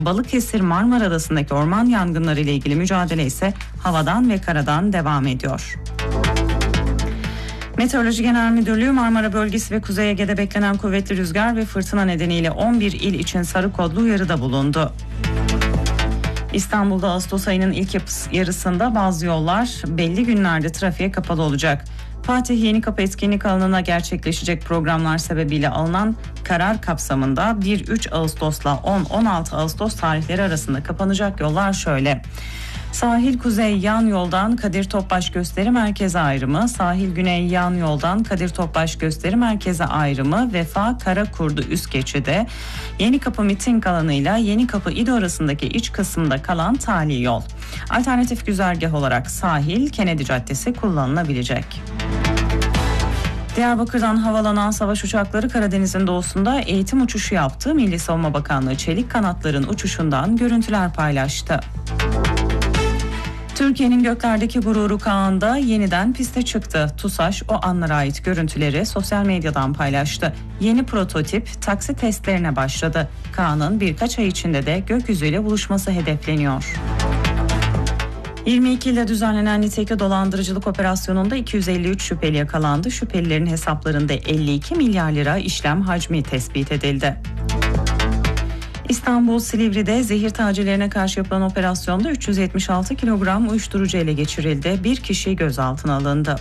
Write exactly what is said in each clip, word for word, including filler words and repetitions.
Balıkesir Marmara arasındaki orman yangınları ile ilgili mücadele ise havadan ve karadan devam ediyor. Meteoroloji Genel Müdürlüğü Marmara bölgesi ve Kuzey Ege'de beklenen kuvvetli rüzgar ve fırtına nedeniyle on bir il için sarı kodlu uyarıda bulundu. İstanbul'da Ağustos ayının ilk yarısında bazı yollar belli günlerde trafiğe kapalı olacak. Fatih Yenikapı etkinlik alanına gerçekleşecek programlar sebebiyle alınan karar kapsamında bir üç Ağustos'la on on altı Ağustos tarihleri arasında kapanacak yollar şöyle: Sahil Kuzey yan yoldan Kadir Topbaş Gösteri Merkezi ayrımı, Sahil Güney yan yoldan Kadir Topbaş Gösteri Merkezi ayrımı, Vefa Karakurdu üst geçidi, Yenikapı miting alanıyla Yenikapı İdo arasındaki iç kısımda kalan tali yol. Alternatif güzergah olarak sahil Kennedy Caddesi kullanılabilecek. Diyarbakır'dan havalanan savaş uçakları Karadeniz'in doğusunda eğitim uçuşu yaptı. Milli Savunma Bakanlığı çelik kanatların uçuşundan görüntüler paylaştı. Türkiye'nin göklerdeki gururu Kaan da yeniden piste çıktı. TUSAŞ o anlara ait görüntüleri sosyal medyadan paylaştı. Yeni prototip taksi testlerine başladı. Kaan'ın birkaç ay içinde de gökyüzüyle buluşması hedefleniyor. yirmi iki ilde düzenlenen nitelikli dolandırıcılık operasyonunda iki yüz elli üç şüpheli yakalandı. Şüphelilerin hesaplarında elli iki milyar lira işlem hacmi tespit edildi. İstanbul Silivri'de zehir tacirlerine karşı yapılan operasyonda üç yüz yetmiş altı kilogram uyuşturucu ele geçirildi. Bir kişi gözaltına alındı.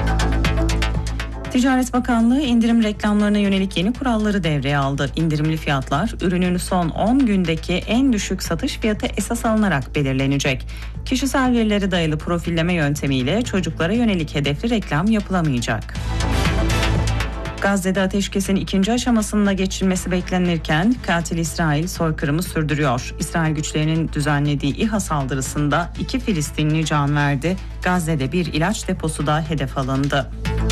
Ticaret Bakanlığı indirim reklamlarına yönelik yeni kuralları devreye aldı. İndirimli fiyatlar ürünün son on gündeki en düşük satış fiyatı esas alınarak belirlenecek. Kişisel verilere dayalı profilleme yöntemiyle çocuklara yönelik hedefli reklam yapılamayacak. Gazze'de ateşkesin ikinci aşamasında geçilmesi beklenirken katil İsrail soykırımı sürdürüyor. İsrail güçlerinin düzenlediği İHA saldırısında iki Filistinli can verdi. Gazze'de bir ilaç deposu da hedef alındı.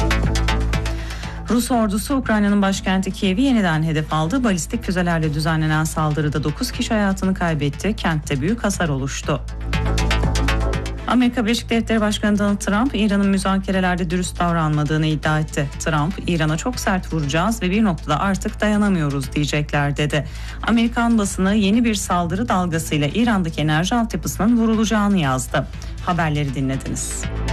Rus ordusu Ukrayna'nın başkenti Kiev'i yeniden hedef aldı. Balistik füzelerle düzenlenen saldırıda dokuz kişi hayatını kaybetti. Kentte büyük hasar oluştu. Amerika Birleşik Devletleri Başkanı Donald Trump, İran'ın müzakerelerde dürüst davranmadığını iddia etti. Trump, İran'a çok sert vuracağız ve bir noktada artık dayanamıyoruz diyecekler dedi. Amerikan basını yeni bir saldırı dalgasıyla İran'daki enerji altyapısının vurulacağını yazdı. Haberleri dinlediniz.